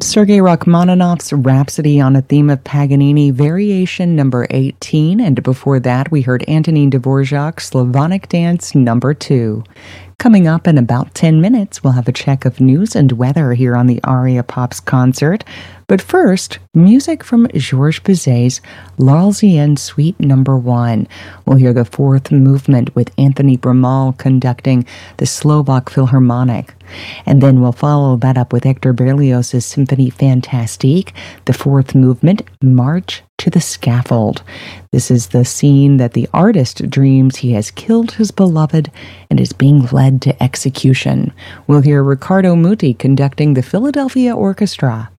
Sergei Rachmaninoff's Rhapsody on a Theme of Paganini, Variation number 18, and before that we heard Antonin Dvorak's Slavonic Dance number 2. Coming up in about 10 minutes, we'll have a check of news and weather here on the Aria Pops concert. But first, music from Georges Bizet's L'Arlésienne Suite number 1. We'll hear the fourth movement with Anthony Bramal conducting the Slovak Philharmonic. And then we'll follow that up with Hector Berlioz' Symphonie Fantastique, the fourth movement, March to the Scaffold. This is the scene that the artist dreams he has killed his beloved and is being led to execution. We'll hear Riccardo Muti conducting the Philadelphia Orchestra.